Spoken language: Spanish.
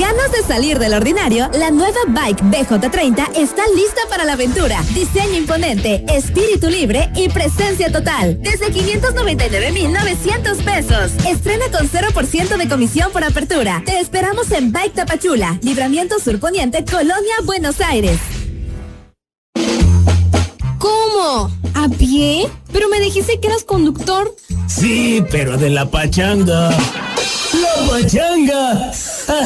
¿Ganas de salir del ordinario? La nueva Bike BJ30 está lista para la aventura. Diseño imponente, espíritu libre y presencia total. Desde 599,900 pesos. Estrena con 0% de comisión por apertura. Te esperamos en Bike Tapachula, Libramiento Sur Poniente, Colonia Buenos Aires. ¿Cómo? ¿A pie? Pero me dijiste que eras conductor. Sí, pero de la pachanga. ¡La pachanga!